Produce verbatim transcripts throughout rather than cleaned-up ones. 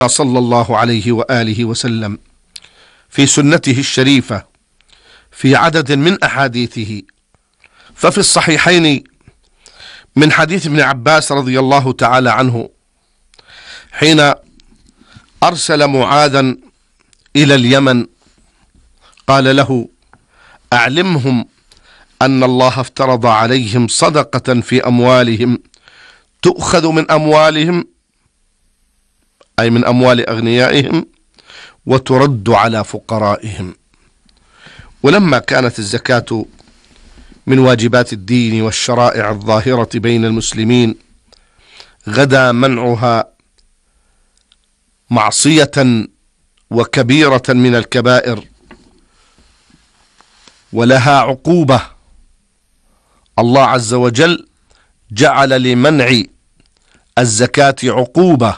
صلى الله عليه وآله وسلم في سنته الشريفة في عدد من أحاديثه. ففي الصحيحين من حديث ابن عباس رضي الله تعالى عنه حين أرسل معاذا إلى اليمن قال له: أعلمهم أن الله افترض عليهم صدقة في أموالهم تؤخذ من أموالهم، أي من أموال أغنيائهم، وترد على فقرائهم. ولما كانت الزكاة من واجبات الدين والشرائع الظاهرة بين المسلمين، غدا منعها معصية وكبيرة من الكبائر، ولها عقوبة. الله عز وجل جعل لمنع الزكاة عقوبة،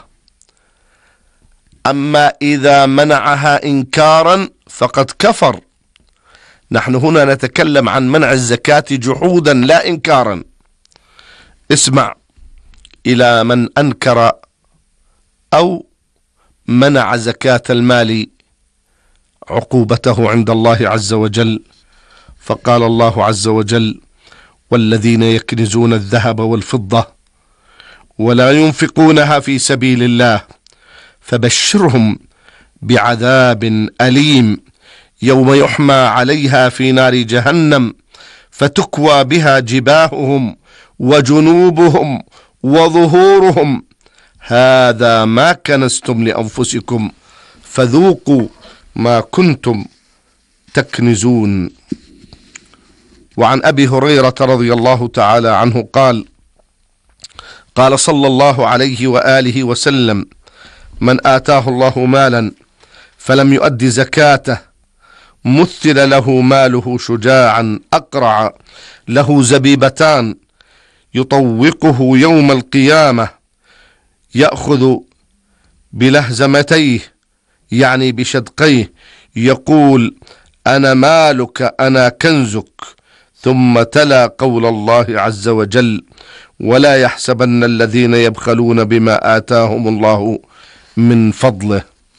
أما إذا منعها إنكارا فقد كفر. نحن هنا نتكلم عن منع الزكاة جحودا لا إنكارا. اسمع إلى من أنكر أو منع زكاة المال عقوبته عند الله عز وجل. فقال الله عز وجل: والذين يكنزون الذهب والفضة ولا ينفقونها في سبيل الله فبشرهم بعذاب أليم يوم يحمى عليها في نار جهنم فتكوى بها جباههم وجنوبهم وظهورهم هذا ما كنزتم لأنفسكم فذوقوا ما كنتم تكنزون. وعن أبي هريرة رضي الله تعالى عنه قال: قال صلى الله عليه وآله وسلم: من آتاه الله مالا فلم يؤد زكاته مثل له ماله شجاعا أقرع له زبيبتان يطوقه يوم القيامة يأخذ بلهزمتيه، يعني بشدقيه، يقول: أنا مالك أنا كنزك، ثم تلا قول الله عز وجل: ولا يحسبن الذين يبخلون بما آتاهم الله من فضله.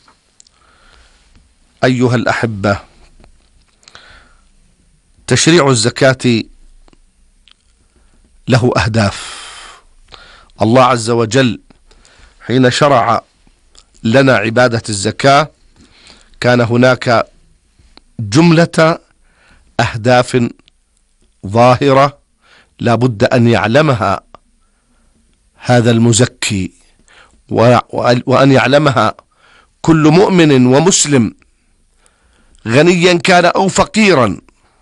أيها الأحبة، تشريع الزكاة له أهداف. الله عز وجل حين شرع لنا عبادة الزكاة كان هناك جملة أهداف ظاهرة لا بد أن يعلمها هذا المزكي، وأن يعلمها كل مؤمن ومسلم غنيا كان أو فقيرا.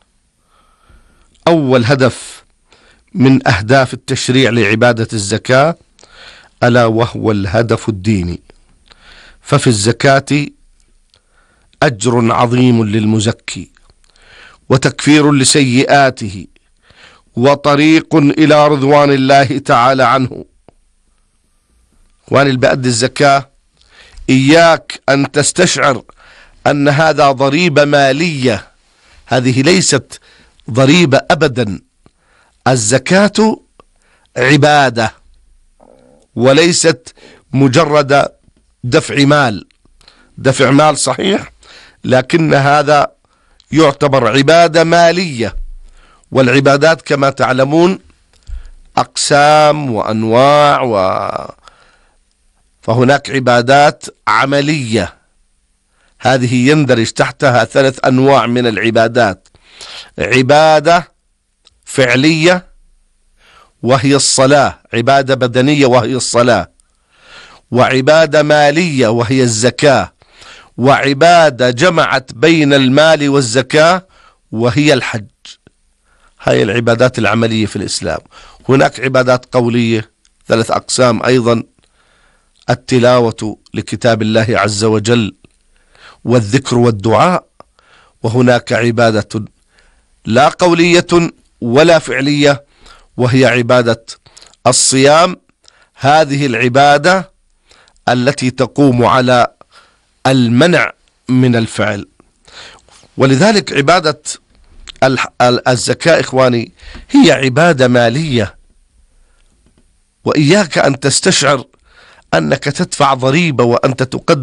أول هدف من أهداف التشريع لعبادة الزكاة ألا وهو الهدف الديني. ففي الزكاة أجر عظيم للمزكي وتكفير لسيئاته وطريق إلى رضوان الله تعالى عنه. وأن البأد الزكاة إياك أن تستشعر أن هذا ضريبة مالية، هذه ليست ضريبة أبدا. الزكاة عبادة وليست مجرد دفع مال. دفع مال صحيح، لكن هذا يعتبر عبادة مالية. والعبادات كما تعلمون أقسام وأنواع، و... فهناك عبادات عملية، هذه يندرج تحتها ثلاث أنواع من العبادات: عبادة فعلية وهي الصلاة، عبادة بدنية وهي الصلاة، وعبادة مالية وهي الزكاة، وعبادة جمعت بين المال والزكاة وهي الحج. هاي العبادات العملية في الإسلام. هناك عبادات قولية ثلاث أقسام أيضا: التلاوة لكتاب الله عز وجل والذكر والدعاء. وهناك عبادة لا قولية ولا فعلية وهي عبادة الصيام. هذه العبادة التي تقوم على المنع من الفعل. ولذلك عبادة الزكاة إخواني هي عبادة مالية. وإياك أن تستشعر أنك تدفع ضريبة وأنت تقدم